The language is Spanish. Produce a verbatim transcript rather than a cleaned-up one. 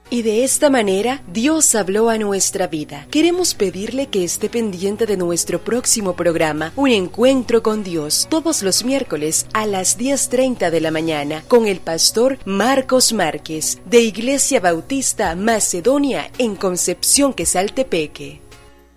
Y de esta manera, Dios habló a nuestra vida. Queremos pedirle que esté pendiente de nuestro próximo programa, Un Encuentro con Dios, todos los miércoles a las diez treinta de la mañana, con el pastor Marcos Márquez, de Iglesia Bautista Macedonia en Concepción Quesaltepeque.